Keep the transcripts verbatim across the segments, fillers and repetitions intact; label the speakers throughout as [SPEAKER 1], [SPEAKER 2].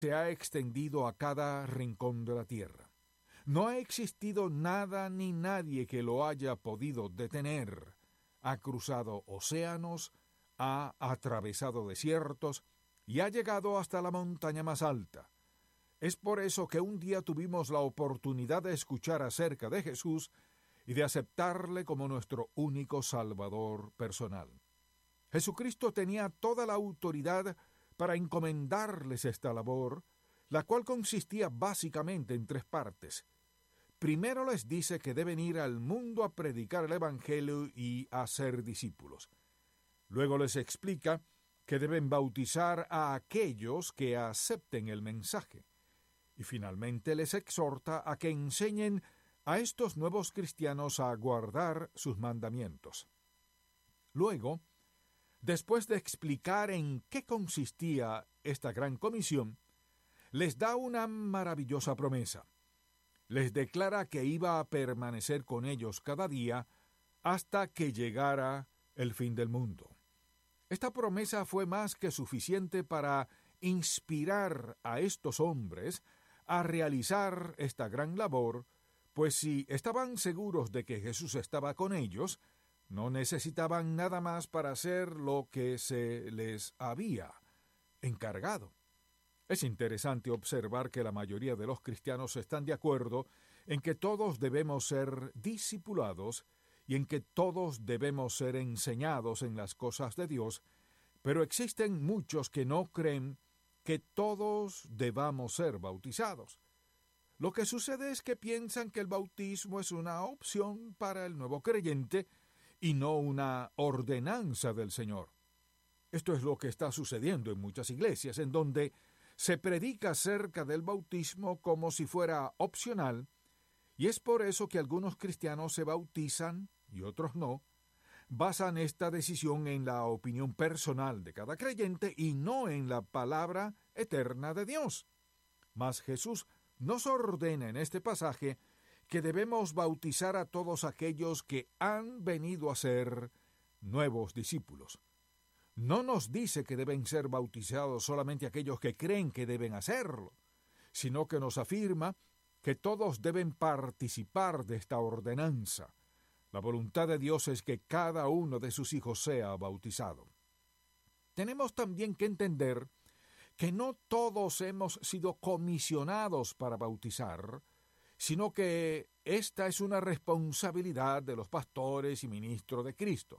[SPEAKER 1] se ha extendido a cada rincón de la tierra. No ha existido nada ni nadie que lo haya podido detener. Ha cruzado océanos, ha atravesado desiertos y ha llegado hasta la montaña más alta. Es por eso que un día tuvimos la oportunidad de escuchar acerca de Jesús y de aceptarle como nuestro único Salvador personal. Jesucristo tenía toda la autoridad para encomendarles esta labor, la cual consistía básicamente en tres partes. Primero les dice que deben ir al mundo a predicar el Evangelio y a ser discípulos. Luego les explica que deben bautizar a aquellos que acepten el mensaje. Y finalmente les exhorta a que enseñen a estos nuevos cristianos a guardar sus mandamientos. Luego, después de explicar en qué consistía esta gran comisión, les da una maravillosa promesa. Les declara que iba a permanecer con ellos cada día hasta que llegara el fin del mundo. Esta promesa fue más que suficiente para inspirar a estos hombres a realizar esta gran labor, pues si estaban seguros de que Jesús estaba con ellos, no necesitaban nada más para hacer lo que se les había encargado. Es interesante observar que la mayoría de los cristianos están de acuerdo en que todos debemos ser discipulados y en que todos debemos ser enseñados en las cosas de Dios, pero existen muchos que no creen que todos debamos ser bautizados. Lo que sucede es que piensan que el bautismo es una opción para el nuevo creyente y no una ordenanza del Señor. Esto es lo que está sucediendo en muchas iglesias, en donde se predica acerca del bautismo como si fuera opcional, y es por eso que algunos cristianos se bautizan y otros no. Basan esta decisión en la opinión personal de cada creyente y no en la palabra eterna de Dios. Mas Jesús nos ordena en este pasaje que debemos bautizar a todos aquellos que han venido a ser nuevos discípulos. No nos dice que deben ser bautizados solamente aquellos que creen que deben hacerlo, sino que nos afirma que todos deben participar de esta ordenanza. La voluntad de Dios es que cada uno de sus hijos sea bautizado. Tenemos también que entender que no todos hemos sido comisionados para bautizar, sino que esta es una responsabilidad de los pastores y ministros de Cristo.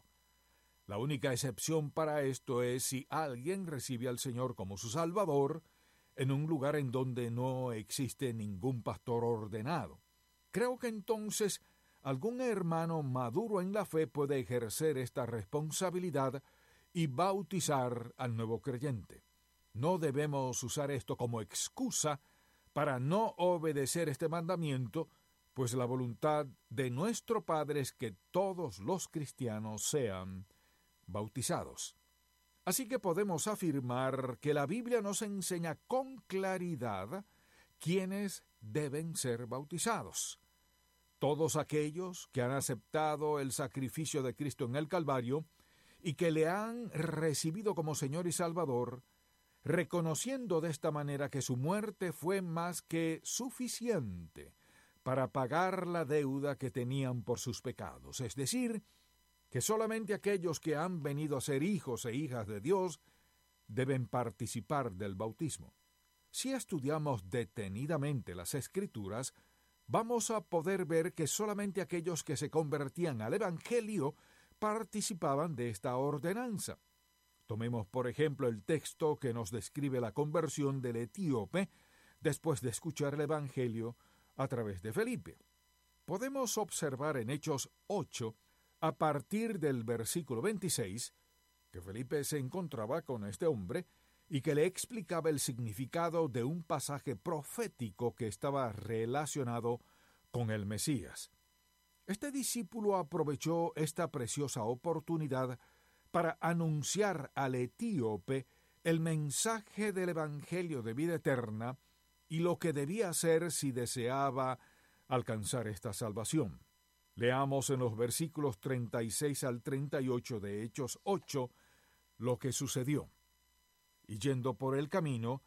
[SPEAKER 1] La única excepción para esto es si alguien recibe al Señor como su Salvador en un lugar en donde no existe ningún pastor ordenado. Creo que entonces algún hermano maduro en la fe puede ejercer esta responsabilidad y bautizar al nuevo creyente. No debemos usar esto como excusa para no obedecer este mandamiento, pues la voluntad de nuestro Padre es que todos los cristianos sean bautizados. Así que podemos afirmar que la Biblia nos enseña con claridad quiénes deben ser bautizados. Todos aquellos que han aceptado el sacrificio de Cristo en el Calvario y que le han recibido como Señor y Salvador, reconociendo de esta manera que su muerte fue más que suficiente para pagar la deuda que tenían por sus pecados, es decir, que solamente aquellos que han venido a ser hijos e hijas de Dios deben participar del bautismo. Si estudiamos detenidamente las Escrituras, vamos a poder ver que solamente aquellos que se convertían al Evangelio participaban de esta ordenanza. Tomemos, por ejemplo, el texto que nos describe la conversión del etíope después de escuchar el Evangelio a través de Felipe. Podemos observar en Hechos ocho, a partir del versículo veintiséis, que Felipe se encontraba con este hombre y que le explicaba el significado de un pasaje profético que estaba relacionado con el Mesías. Este discípulo aprovechó esta preciosa oportunidad para anunciar al etíope el mensaje del Evangelio de vida eterna y lo que debía hacer si deseaba alcanzar esta salvación. Leamos en los versículos treinta y seis al treinta y ocho de Hechos ocho lo que sucedió. Y yendo por el camino,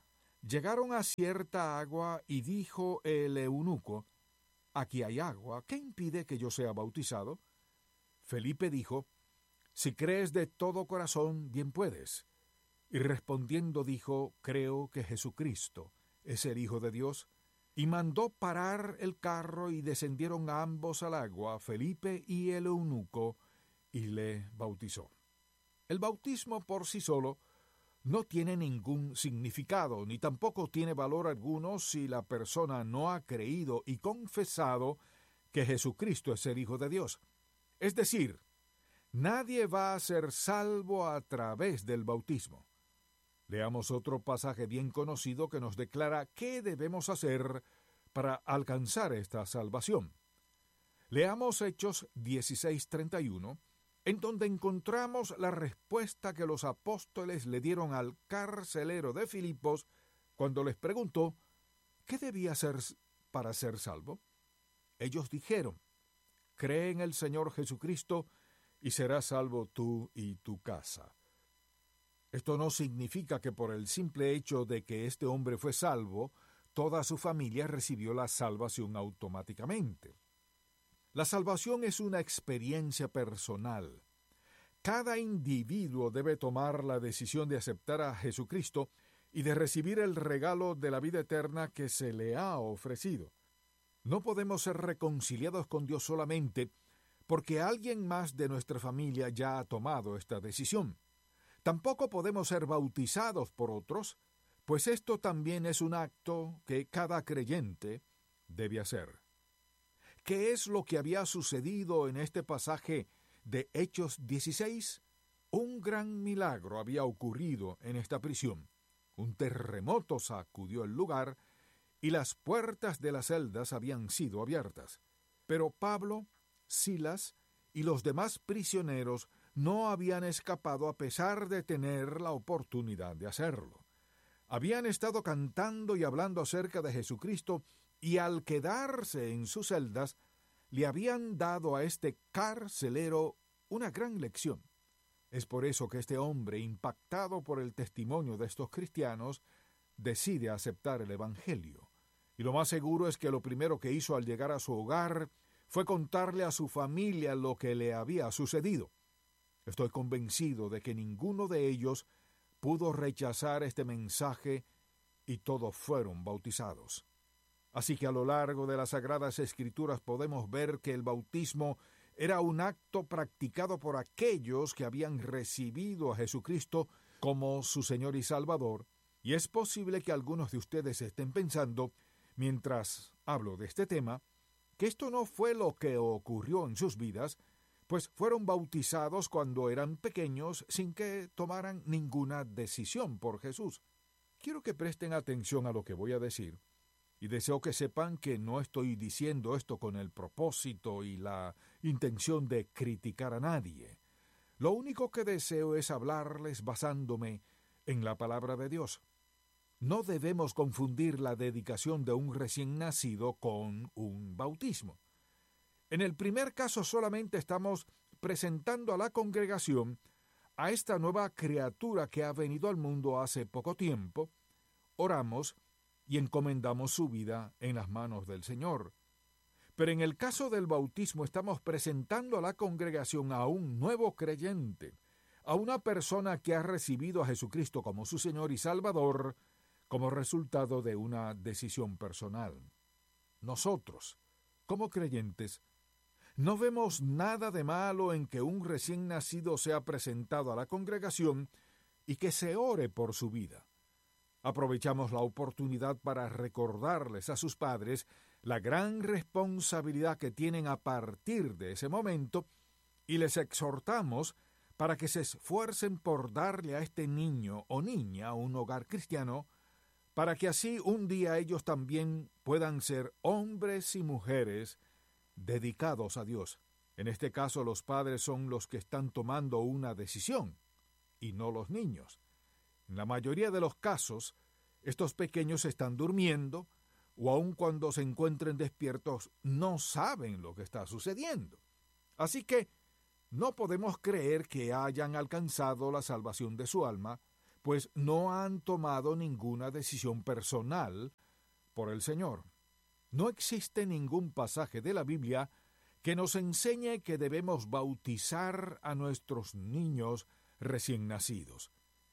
[SPEAKER 1] Llegaron a cierta agua y dijo el eunuco: «Aquí hay agua, ¿qué impide que yo sea bautizado?». Felipe dijo: «Si crees de todo corazón, bien puedes». Y respondiendo dijo: «Creo que Jesucristo es el Hijo de Dios». Y mandó parar el carro y descendieron ambos al agua, Felipe y el eunuco, y le bautizó. El bautismo por sí solo no tiene ningún significado, ni tampoco tiene valor alguno si la persona no ha creído y confesado que Jesucristo es el Hijo de Dios. Es decir, nadie va a ser salvo a través del bautismo. Leamos otro pasaje bien conocido que nos declara qué debemos hacer para alcanzar esta salvación. Leamos Hechos dieciséis treinta y uno, en donde encontramos la respuesta que los apóstoles le dieron al carcelero de Filipos cuando les preguntó ¿qué debía hacer para ser salvo? Ellos dijeron: «Cree en el Señor Jesucristo y serás salvo tú y tu casa». Esto no significa que por el simple hecho de que este hombre fue salvo, toda su familia recibió la salvación automáticamente. La salvación es una experiencia personal. Cada individuo debe tomar la decisión de aceptar a Jesucristo y de recibir el regalo de la vida eterna que se le ha ofrecido. No podemos ser reconciliados con Dios solamente porque alguien más de nuestra familia ya ha tomado esta decisión. Tampoco podemos ser bautizados por otros, pues esto también es un acto que cada creyente debe hacer. ¿Qué es lo que había sucedido en este pasaje de Hechos dieciséis? Un gran milagro había ocurrido en esta prisión. Un terremoto sacudió el lugar y las puertas de las celdas habían sido abiertas. Pero Pablo, Silas y los demás prisioneros no habían escapado a pesar de tener la oportunidad de hacerlo. Habían estado cantando y hablando acerca de Jesucristo y al quedarse en sus celdas le habían dado a este carcelero una gran lección. Es por eso que este hombre, impactado por el testimonio de estos cristianos, decide aceptar el Evangelio. Y lo más seguro es que lo primero que hizo al llegar a su hogar fue contarle a su familia lo que le había sucedido. Estoy convencido de que ninguno de ellos pudo rechazar este mensaje y todos fueron bautizados. Así que a lo largo de las Sagradas Escrituras podemos ver que el bautismo era un acto practicado por aquellos que habían recibido a Jesucristo como su Señor y Salvador, y es posible que algunos de ustedes estén pensando, mientras hablo de este tema, que esto no fue lo que ocurrió en sus vidas, pues fueron bautizados cuando eran pequeños sin que tomaran ninguna decisión por Jesús. Quiero que presten atención a lo que voy a decir, y deseo que sepan que no estoy diciendo esto con el propósito y la intención de criticar a nadie. Lo único que deseo es hablarles basándome en la palabra de Dios. No debemos confundir la dedicación de un recién nacido con un bautismo. En el primer caso solamente estamos presentando a la congregación a esta nueva criatura que ha venido al mundo hace poco tiempo, oramos y encomendamos su vida en las manos del Señor. Pero en el caso del bautismo estamos presentando a la congregación a un nuevo creyente, a una persona que ha recibido a Jesucristo como su Señor y Salvador como resultado de una decisión personal. Nosotros, como creyentes, no vemos nada de malo en que un recién nacido sea presentado a la congregación y que se ore por su vida. Aprovechamos la oportunidad para recordarles a sus padres la gran responsabilidad que tienen a partir de ese momento y les exhortamos para que se esfuercen por darle a este niño o niña un hogar cristiano, para que así un día ellos también puedan ser hombres y mujeres dedicados a Dios. En este caso, los padres son los que están tomando una decisión, y no los niños. En la mayoría de los casos, estos pequeños están durmiendo, o aun cuando se encuentren despiertos, no saben lo que está sucediendo. Así que no podemos creer que hayan alcanzado la salvación de su alma, pues no han tomado ninguna decisión personal por el Señor. No existe ningún pasaje de la Biblia que nos enseñe que debemos bautizar a nuestros niños recién nacidos.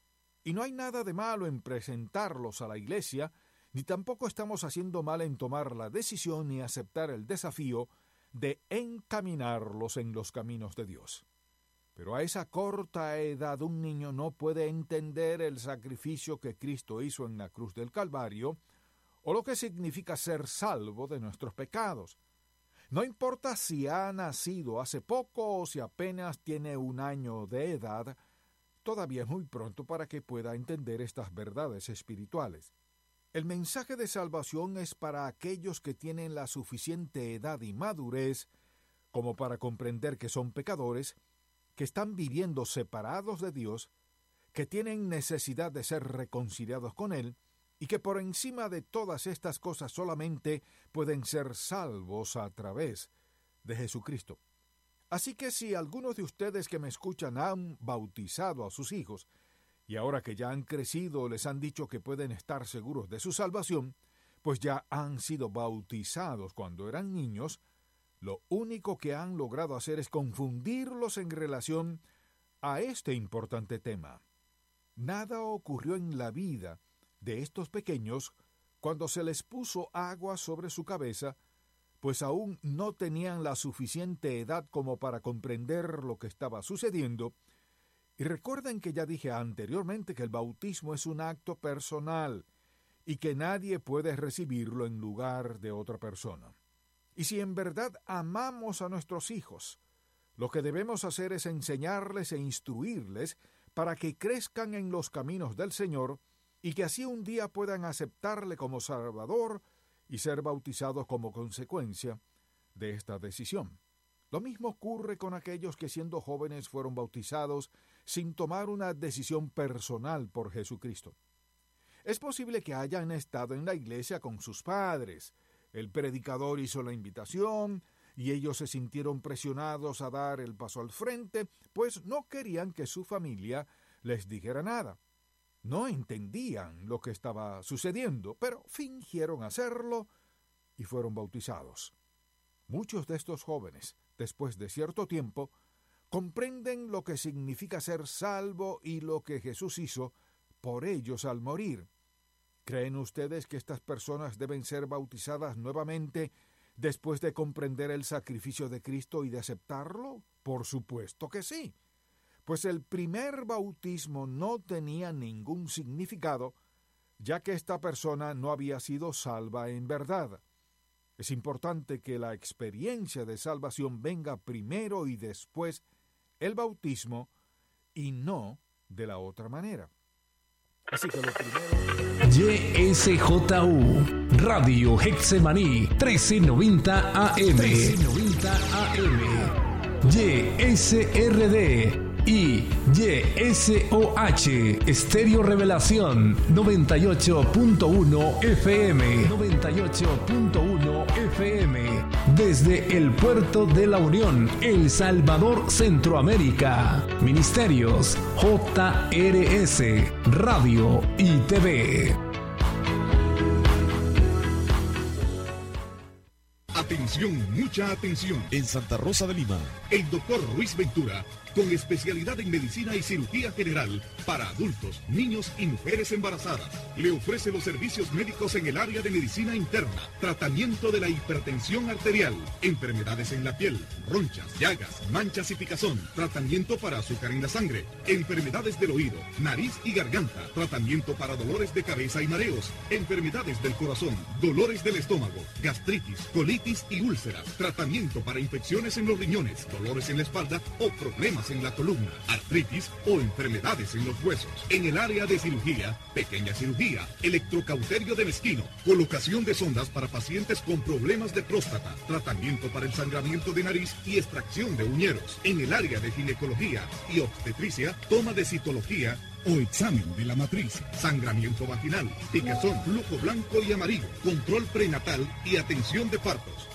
[SPEAKER 1] Y no hay nada de malo en presentarlos a la iglesia, ni tampoco estamos haciendo mal en tomar la decisión y aceptar el desafío de encaminarlos en los caminos de Dios. Pero a esa corta edad un niño no puede entender el sacrificio que Cristo hizo en la cruz del Calvario, o lo que significa ser salvo de nuestros pecados. No importa si ha nacido hace poco o si apenas tiene un año de edad, todavía es muy pronto para que pueda entender estas verdades espirituales. El mensaje de salvación es para aquellos que tienen la suficiente edad y madurez como para comprender que son pecadores, que están viviendo separados de Dios, que tienen necesidad de ser reconciliados con Él, y que por encima de todas estas cosas solamente pueden ser salvos a través de Jesucristo. Así que si algunos de ustedes que me escuchan han bautizado a sus hijos, y ahora que ya han crecido les han dicho que pueden estar seguros de su salvación, pues ya han sido bautizados cuando eran niños, lo único que han logrado hacer es confundirlos en relación a este importante tema. Nada ocurrió en la vida de estos pequeños cuando se les puso agua sobre su cabeza, pues aún no tenían la suficiente edad como para comprender lo que estaba sucediendo. Y recuerden que ya dije anteriormente que el bautismo es un acto personal y que nadie puede recibirlo en lugar de otra persona. Y si en verdad amamos a nuestros hijos, lo que debemos hacer es enseñarles e instruirles para que crezcan en los caminos del Señor y que así un día puedan aceptarle como Salvador y ser bautizados como consecuencia de esta decisión. Lo mismo ocurre con aquellos que siendo jóvenes fueron bautizados sin tomar una decisión personal por Jesucristo. Es posible que hayan estado en la iglesia con sus padres. El predicador hizo la invitación y ellos se sintieron presionados a dar el paso al frente, pues no querían que su familia les dijera nada. No entendían lo que estaba sucediendo, pero fingieron hacerlo y fueron bautizados. Muchos de estos jóvenes, después de cierto tiempo, comprenden lo que significa ser salvo y lo que Jesús hizo por ellos al morir. ¿Creen ustedes que estas personas deben ser bautizadas nuevamente después de comprender el sacrificio de Cristo y de aceptarlo? Por supuesto que sí. Pues el primer bautismo no tenía ningún significado, ya que esta persona no había sido salva en verdad. Es importante que la experiencia de salvación venga primero y después el bautismo, y no de la otra manera. Así que lo primero...
[SPEAKER 2] Y S J U Radio Hexemaní trece noventa A M trece noventa A M Y S R D y Y S O H Estéreo Revelación noventa y ocho punto uno F M noventa y ocho punto uno F M desde el Puerto de la Unión, El Salvador, Centroamérica. Ministerios J R S Radio y T V.
[SPEAKER 3] Atención, mucha atención.
[SPEAKER 4] En Santa Rosa de Lima,
[SPEAKER 3] el doctor Ruiz Ventura, con especialidad en medicina y cirugía general para adultos, niños y mujeres embarazadas, le ofrece los servicios médicos en el área de medicina interna, tratamiento de la hipertensión arterial, enfermedades en la piel, ronchas, llagas, manchas y picazón, tratamiento para azúcar en la sangre, enfermedades del oído, nariz y garganta, tratamiento para dolores de cabeza y mareos, enfermedades del corazón, dolores del estómago, gastritis, colitis y úlceras, tratamiento para infecciones en los riñones, dolores en la espalda o problemas en la columna, artritis o enfermedades en los huesos. En el área de cirugía, pequeña cirugía, electrocauterio de mezquino, colocación de sondas para pacientes con problemas de próstata, tratamiento para el sangramiento de nariz y extracción de uñeros. En el área de ginecología y obstetricia, toma de citología o examen de la matriz, sangramiento vaginal, picazón, flujo blanco y amarillo, control prenatal y atención de partos.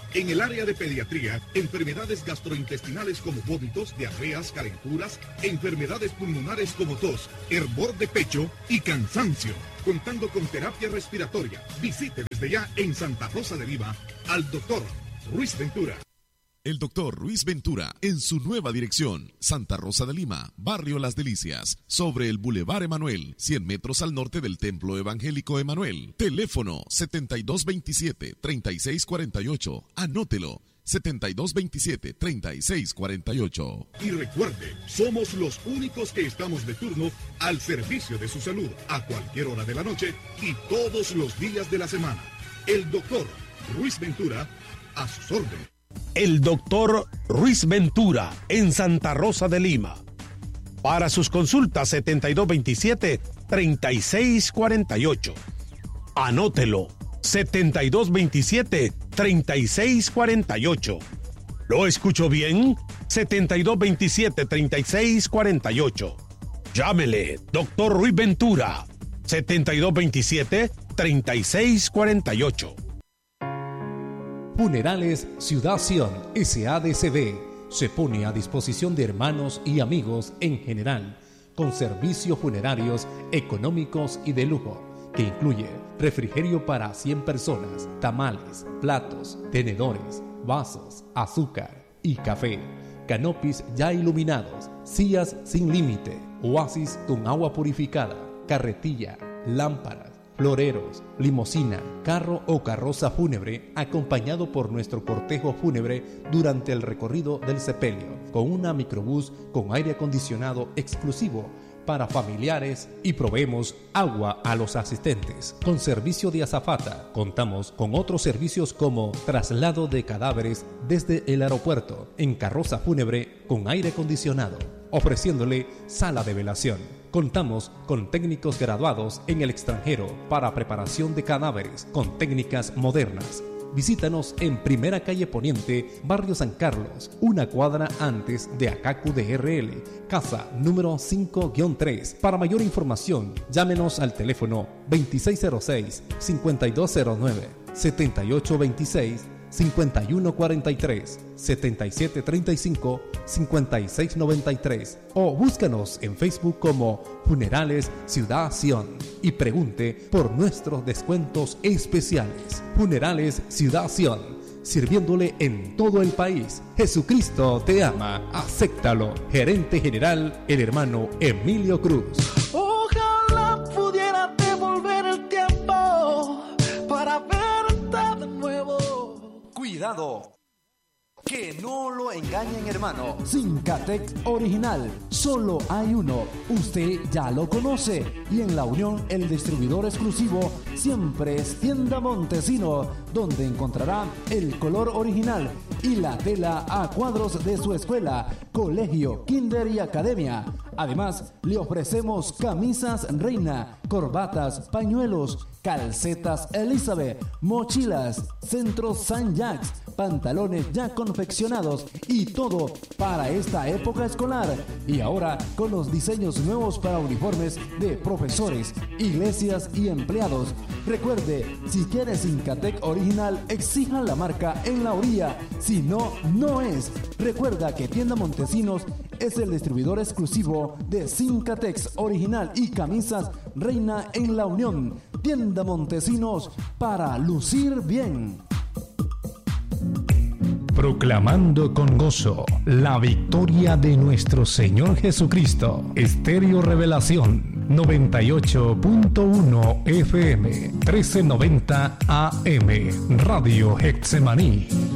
[SPEAKER 3] En el área de pediatría, enfermedades gastrointestinales como vómitos, diarreas, calenturas, enfermedades pulmonares como tos, hervor de pecho y cansancio. Contando con terapia respiratoria. Visite desde ya en Santa Rosa de Lima al doctor Ruiz Ventura.
[SPEAKER 4] El doctor Ruiz Ventura, en su nueva dirección, Santa Rosa de Lima, Barrio Las Delicias, sobre el Boulevard Emanuel, cien metros al norte del Templo Evangélico Emanuel. Teléfono setenta y dos veintisiete, treinta y seis cuarenta y ocho. Anótelo, setenta y dos veintisiete, treinta y seis cuarenta y ocho.
[SPEAKER 3] Y recuerde, somos los únicos que estamos de turno al servicio de su salud, a cualquier hora de la noche y todos los días de la semana. El doctor Ruiz Ventura, a sus órdenes.
[SPEAKER 5] El doctor Ruiz Ventura, en Santa Rosa de Lima. Para sus consultas, setenta y dos veintisiete, treinta y seis cuarenta y ocho. Anótelo, setenta y dos veintisiete, treinta y seis cuarenta y ocho. ¿Lo escucho bien? setenta y dos veintisiete, treinta y seis cuarenta y ocho. Llámele, doctor Ruiz Ventura, setenta y dos veintisiete, treinta y seis cuarenta y ocho.
[SPEAKER 2] Funerales Ciudad Sion S A D C B se pone a disposición de hermanos y amigos en general, con servicios funerarios económicos y de lujo, que incluye refrigerio para cien personas, tamales, platos, tenedores, vasos, azúcar y café, canopis ya iluminados, sillas sin límite, oasis con agua purificada, carretilla, lámparas, floreros, limosina, carro o carroza fúnebre, acompañado por nuestro cortejo fúnebre durante el recorrido del sepelio, con una microbús con aire acondicionado exclusivo para familiares, y proveemos agua a los asistentes. Con servicio de azafata, contamos con otros servicios como traslado de cadáveres desde el aeropuerto en carroza fúnebre con aire acondicionado, ofreciéndole sala de velación. Contamos con técnicos graduados en el extranjero para preparación de cadáveres con técnicas modernas. Visítanos en Primera Calle Poniente, Barrio San Carlos, una cuadra antes de Acacu D R L, casa número cinco guión tres. Para mayor información, llámenos al teléfono veintiséis cero seis, cincuenta y dos cero nueve, setenta y ocho veintiséis, cincuenta y uno cuarenta y tres, setenta y siete treinta y cinco, cincuenta y seis noventa y tres, o búscanos en Facebook como Funerales Ciudad Sion y pregunte por nuestros descuentos especiales. Funerales Ciudad Sion, sirviéndole en todo el país. Jesucristo te ama, acéptalo. Gerente General, el hermano Emilio Cruz.
[SPEAKER 6] Ojalá pudiera devolver el tiempo para verte de nuevo.
[SPEAKER 7] Cuidado, que no lo engañen, hermano.
[SPEAKER 8] Sincatex original, solo hay uno, usted ya lo conoce, y en La Unión el distribuidor exclusivo siempre es Tienda Montesino, donde encontrará el color original y la tela a cuadros de su escuela, colegio, kinder y academia. Además, le ofrecemos camisas Reina, corbatas, pañuelos, calcetas Elizabeth, mochilas, centros Saint Jacques, pantalones ya confeccionados y todo para esta época escolar. Y ahora con los diseños nuevos para uniformes de profesores, iglesias y empleados. Recuerde, si quiere Sincatec original, exija la marca en la orilla. Si no, no es. Recuerda que Tienda Montesinos es el distribuidor exclusivo de Sincatex original y camisas Reina en La Unión. Tienda Montesinos, para lucir bien.
[SPEAKER 2] Proclamando con gozo la victoria de nuestro Señor Jesucristo. Estéreo Revelación noventa y ocho punto uno F M, trece noventa A M, Radio Getsemaní.